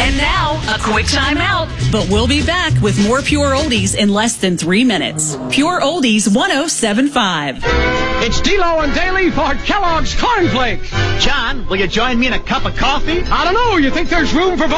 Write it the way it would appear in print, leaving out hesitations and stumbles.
And now, a quick time out. But we'll be back with more Pure Oldies in less than 3 minutes. Pure Oldies 107.5. It's D'Lo and Daly for Kellogg's Corn Flakes. John, will you join me in a cup of coffee? I don't know. You think there's room for both?